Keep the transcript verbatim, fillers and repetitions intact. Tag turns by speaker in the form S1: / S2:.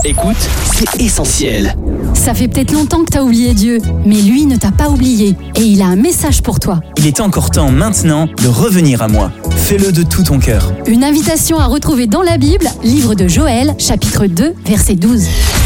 S1: Écoute, c'est essentiel.
S2: Ça fait peut-être longtemps que t'as oublié Dieu, mais lui ne t'a pas oublié et il a un message pour toi.
S3: Il est encore temps maintenant de revenir à moi. Fais-le de tout ton cœur.
S2: Une invitation à retrouver dans la Bible, livre de Joël, chapitre deux, verset douze.